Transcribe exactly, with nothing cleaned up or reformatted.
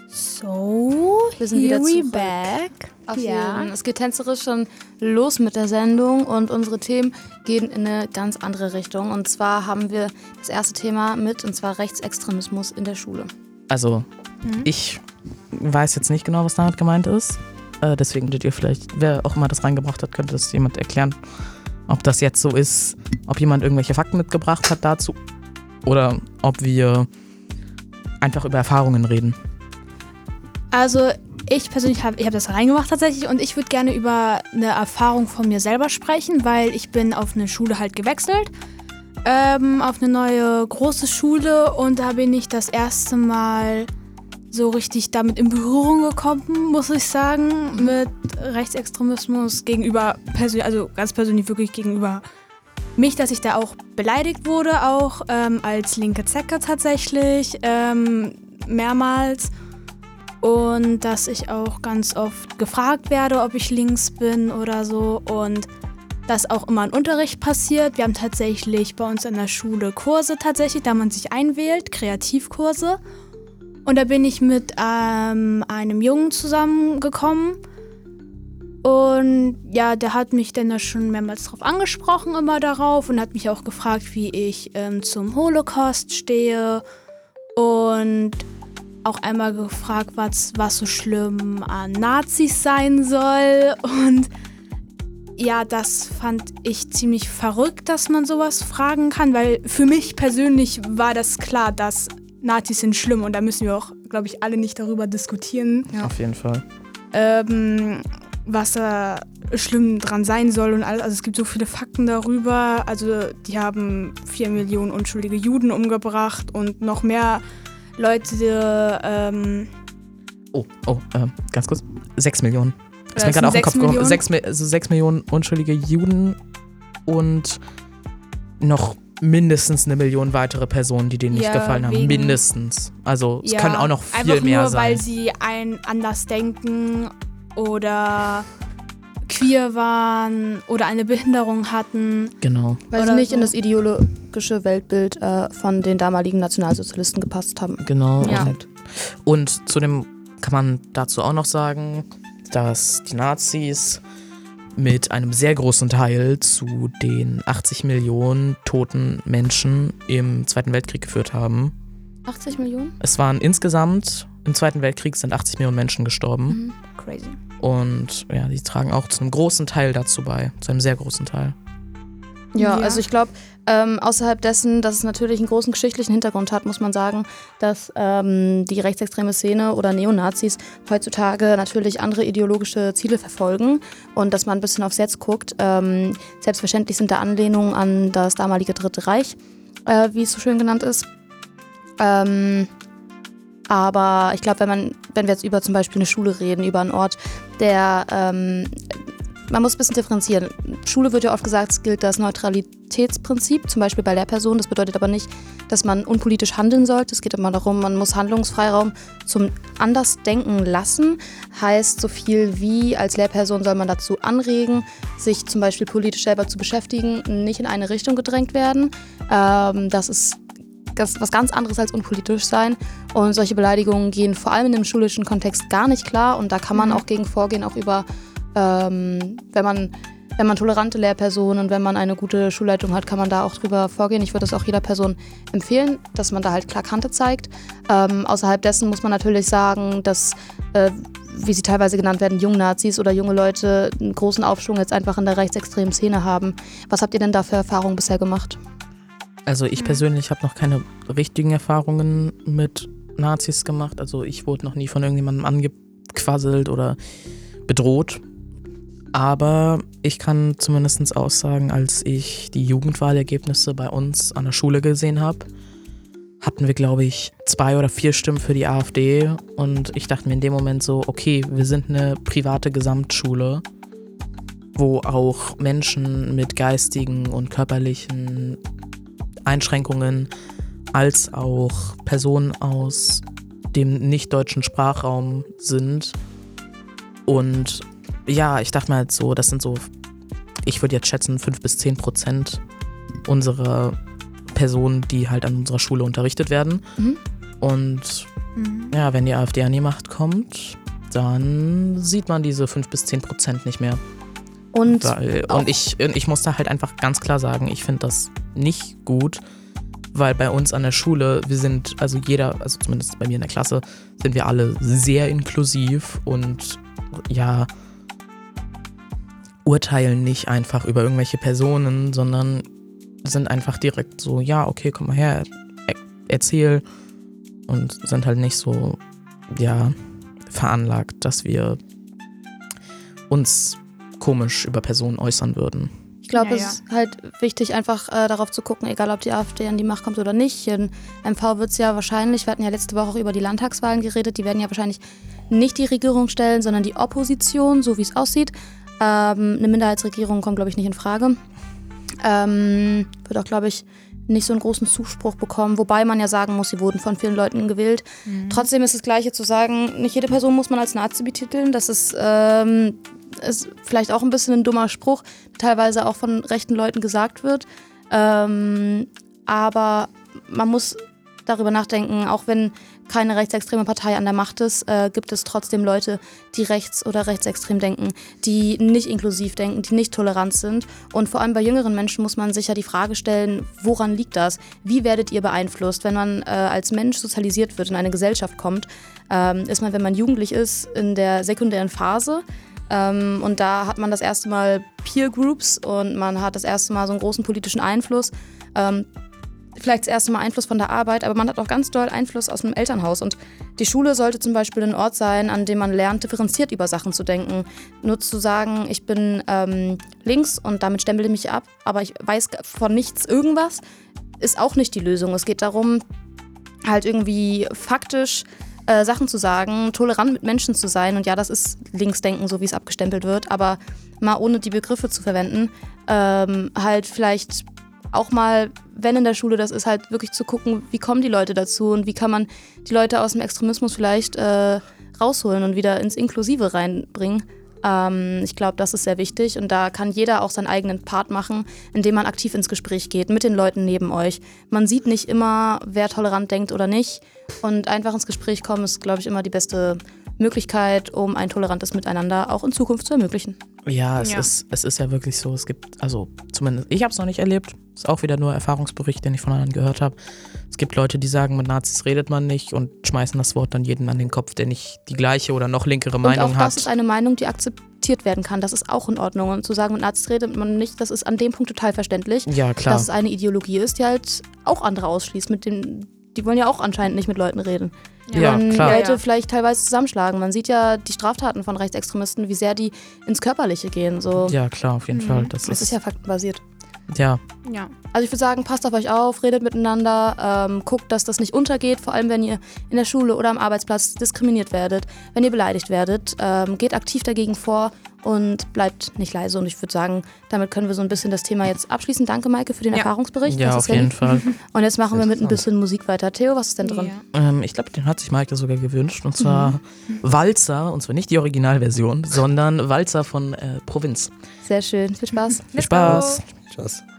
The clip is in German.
So, wir sind here wieder we zurück. back. Auf ja. jeden. Es geht tänzerisch schon los mit der Sendung und unsere Themen gehen in eine ganz andere Richtung. Und zwar haben wir das erste Thema mit, und zwar Rechtsextremismus in der Schule. Also, mhm. ich weiß jetzt nicht genau, was damit gemeint ist. Äh, deswegen würdet ihr vielleicht, wer auch immer das reingebracht hat, könnte das jemand erklären, ob das jetzt so ist, ob jemand irgendwelche Fakten mitgebracht hat dazu oder ob wir einfach über Erfahrungen reden. Also ich persönlich habe ich hab das reingebracht tatsächlich und ich würde gerne über eine Erfahrung von mir selber sprechen, weil ich bin auf eine Schule halt gewechselt, ähm, auf eine neue große Schule und da bin ich das erste Mal so richtig damit in Berührung gekommen, muss ich sagen, mit Rechtsextremismus gegenüber, persönlich, also ganz persönlich wirklich gegenüber mich, dass ich da auch beleidigt wurde, auch ähm, als linke Zecke tatsächlich, ähm, mehrmals. Und dass ich auch ganz oft gefragt werde, ob ich links bin oder so. Und das auch immer im Unterricht passiert. Wir haben tatsächlich bei uns in der Schule Kurse tatsächlich, da man sich einwählt, Kreativkurse. Und da bin ich mit ähm, einem Jungen zusammengekommen. Und ja, der hat mich dann da schon mehrmals drauf angesprochen, immer darauf. Und hat mich auch gefragt, wie ich ähm, zum Holocaust stehe. Und auch einmal gefragt, was, was so schlimm an Nazis sein soll. Und ja, das fand ich ziemlich verrückt, dass man sowas fragen kann, weil für mich persönlich war das klar, dass Nazis sind schlimm und da müssen wir auch, glaube ich, alle nicht darüber diskutieren. Ja. Auf jeden Fall. Ähm, was da schlimm dran sein soll und alles. Also es gibt so viele Fakten darüber. Also die haben vier Millionen unschuldige Juden umgebracht und noch mehr Leute, ähm... Oh, oh, äh, ganz kurz. Sechs Millionen. Das ist mir Das gerade auf den sind Kopf sechs gekommen. Millionen? Sechs, Mi- also sechs Millionen unschuldige Juden und noch mindestens eine Million weitere Personen, die denen nicht Ja, gefallen haben. wegen- Mindestens. Also es ja, können auch noch viel einfach mehr nur, sein. weil sie ein anders denken oder queer waren oder eine Behinderung hatten. Genau. Weil Oder sie nicht so. in das ideologische Weltbild äh, von den damaligen Nationalsozialisten gepasst haben. Genau. Ja. Und, und zudem kann man dazu auch noch sagen, dass die Nazis mit einem sehr großen Teil zu den achtzig Millionen toten Menschen im Zweiten Weltkrieg geführt haben. achtzig Millionen? Es waren insgesamt, im Zweiten Weltkrieg sind achtzig Millionen Menschen gestorben. Mhm. Crazy. Und ja, die tragen auch zu einem großen Teil dazu bei, zu einem sehr großen Teil. Ja, Ja. also ich glaube, ähm, außerhalb dessen, dass es natürlich einen großen geschichtlichen Hintergrund hat, muss man sagen, dass ähm, die rechtsextreme Szene oder Neonazis heutzutage natürlich andere ideologische Ziele verfolgen und dass man ein bisschen aufs Jetzt guckt. Ähm, selbstverständlich sind da Anlehnungen an das damalige Dritte Reich, äh, wie es so schön genannt ist. Ähm, aber ich glaube, wenn man, wenn wir jetzt über zum Beispiel eine Schule reden, über einen Ort, der ähm, man muss ein bisschen differenzieren. Schule wird ja oft gesagt, es gilt das Neutralitätsprinzip, zum Beispiel bei Lehrpersonen. Das bedeutet aber nicht, dass man unpolitisch handeln sollte. Es geht immer darum, man muss Handlungsfreiraum zum Andersdenken lassen. Heißt so viel wie, als Lehrperson soll man dazu anregen, sich zum Beispiel politisch selber zu beschäftigen, nicht in eine Richtung gedrängt werden. Ähm, das ist Das was ganz anderes als unpolitisch sein. Und solche Beleidigungen gehen vor allem in dem schulischen Kontext gar nicht klar. Und da kann man auch gegen vorgehen, auch über, ähm, wenn man, wenn man tolerante Lehrpersonen und wenn man eine gute Schulleitung hat, kann man da auch drüber vorgehen. Ich würde das auch jeder Person empfehlen, dass man da halt klar Kante zeigt. Ähm, außerhalb dessen muss man natürlich sagen, dass, äh, wie sie teilweise genannt werden, Jungnazis oder junge Leute einen großen Aufschwung jetzt einfach in der rechtsextremen Szene haben. Was habt ihr denn da für Erfahrungen bisher gemacht? Also ich persönlich habe noch keine richtigen Erfahrungen mit Nazis gemacht. Also ich wurde noch nie von irgendjemandem angequasselt oder bedroht. Aber ich kann zumindest aussagen, als ich die Jugendwahlergebnisse bei uns an der Schule gesehen habe, hatten wir, glaube ich, zwei oder vier Stimmen für die AfD. Und ich dachte mir in dem Moment so, okay, wir sind eine private Gesamtschule, wo auch Menschen mit geistigen und körperlichen Einschränkungen als auch Personen aus dem nicht-deutschen Sprachraum sind. Und ja, ich dachte mir halt so, das sind so, ich würde jetzt schätzen, fünf bis zehn Prozent unserer Personen, die halt an unserer Schule unterrichtet werden. Mhm. Und Mhm. Ja, wenn die AfD an die Macht kommt, dann sieht man diese fünf bis zehn Prozent nicht mehr. Und, Weil, und ich, ich muss da halt einfach ganz klar sagen, ich finde das nicht gut, weil bei uns an der Schule, wir sind, also jeder, also zumindest bei mir in der Klasse, sind wir alle sehr inklusiv und ja, urteilen nicht einfach über irgendwelche Personen, sondern sind einfach direkt so, ja, okay, komm mal her, er, erzähl und sind halt nicht so, ja, veranlagt, dass wir uns komisch über Personen äußern würden. Ich glaube, Ja, es ja. ist halt wichtig, einfach äh, darauf zu gucken, egal ob die AfD an die Macht kommt oder nicht. In M V wird es ja wahrscheinlich, wir hatten ja letzte Woche auch über die Landtagswahlen geredet, die werden ja wahrscheinlich nicht die Regierung stellen, sondern die Opposition, so wie es aussieht. Ähm, eine Minderheitsregierung kommt, glaube ich, nicht in Frage. Ähm, wird auch, glaube ich, nicht so einen großen Zuspruch bekommen, wobei man ja sagen muss, sie wurden von vielen Leuten gewählt. Mhm. Trotzdem ist das Gleiche zu sagen, nicht jede Person muss man als Nazi betiteln. Das ist, ähm, ist vielleicht auch ein bisschen ein dummer Spruch, der teilweise auch von rechten Leuten gesagt wird. Ähm, aber man muss darüber nachdenken, auch wenn keine rechtsextreme Partei an der Macht ist, äh, gibt es trotzdem Leute, die rechts- oder rechtsextrem denken, die nicht inklusiv denken, die nicht tolerant sind. Und vor allem bei jüngeren Menschen muss man sich ja die Frage stellen, woran liegt das? Wie werdet ihr beeinflusst? Wenn man äh, als Mensch sozialisiert wird, in eine Gesellschaft kommt, ähm, ist man, wenn man jugendlich ist, in der sekundären Phase. Ähm, und da hat man das erste Mal Peer Groups und man hat das erste Mal so einen großen politischen Einfluss. Ähm, Vielleicht das erste Mal Einfluss von der Arbeit, aber man hat auch ganz doll Einfluss aus dem Elternhaus. Und die Schule sollte zum Beispiel ein Ort sein, an dem man lernt, differenziert über Sachen zu denken. Nur zu sagen, ich bin ähm, links und damit stempel ich mich ab, aber ich weiß von nichts irgendwas, ist auch nicht die Lösung. Es geht darum, halt irgendwie faktisch äh, Sachen zu sagen, tolerant mit Menschen zu sein. Und ja, das ist Linksdenken, so wie es abgestempelt wird, aber mal ohne die Begriffe zu verwenden, ähm, halt vielleicht auch mal, wenn in der Schule das ist, halt wirklich zu gucken, wie kommen die Leute dazu und wie kann man die Leute aus dem Extremismus vielleicht äh, rausholen und wieder ins Inklusive reinbringen. Ähm, ich glaube, das ist sehr wichtig und da kann jeder auch seinen eigenen Part machen, indem man aktiv ins Gespräch geht mit den Leuten neben euch. Man sieht nicht immer, wer tolerant denkt oder nicht und einfach ins Gespräch kommen ist, glaube ich, immer die beste Möglichkeit, um ein tolerantes Miteinander auch in Zukunft zu ermöglichen. Ja, es, Ja. Ist, es ist ja wirklich so, es gibt, also zumindest, ich habe es noch nicht erlebt, ist auch wieder nur Erfahrungsbericht, den ich von anderen gehört habe. Es gibt Leute, die sagen, mit Nazis redet man nicht und schmeißen das Wort dann jedem an den Kopf, der nicht die gleiche oder noch linkere Meinung und auch hat. das ist eine Meinung, die akzeptiert werden kann. Das ist auch in Ordnung. Und zu sagen, mit Nazis redet man nicht, das ist an dem Punkt total verständlich. Ja, klar. Dass es eine Ideologie ist, die halt auch andere ausschließt. Mit den, die wollen ja auch anscheinend nicht mit Leuten reden. Die Ja, wollen klar. die Leute Ja. vielleicht teilweise zusammenschlagen. Man sieht ja die Straftaten von Rechtsextremisten, wie sehr die ins Körperliche gehen. So. Ja, klar, auf jeden Mhm. Fall. Das Das ist ja faktenbasiert. ja, Ja. Also ich würde sagen, passt auf euch auf, redet miteinander, ähm, guckt, dass das nicht untergeht, vor allem wenn ihr in der Schule oder am Arbeitsplatz diskriminiert werdet, wenn ihr beleidigt werdet, ähm, geht aktiv dagegen vor und bleibt nicht leise. Und ich würde sagen, damit können wir so ein bisschen das Thema jetzt abschließen. Danke, Maike, für den Ja. Erfahrungsbericht. ja Das auf ist sehr jeden lieb. Fall. Und jetzt machen wir mit ein Interessant. bisschen Musik weiter. Theo, was ist denn drin? Ja. Ähm, ich glaube, den hat sich Maike sogar gewünscht. Und zwar Walzer, und zwar nicht die Originalversion, sondern Walzer von äh, Provinz. Sehr schön. Viel Spaß. Viel Spaß. Tschüss.